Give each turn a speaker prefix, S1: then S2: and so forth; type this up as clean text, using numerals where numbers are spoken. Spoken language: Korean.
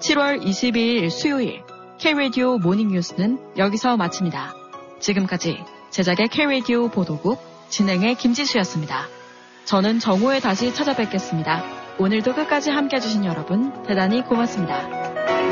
S1: 7월 22일 수요일 K-라디오 모닝뉴스는 여기서 마칩니다. 지금까지 제작의 K-라디오 보도국, 진행의 김지수였습니다. 저는 정오에 다시 찾아뵙겠습니다. 오늘도 끝까지 함께 해주신 여러분 대단히 고맙습니다.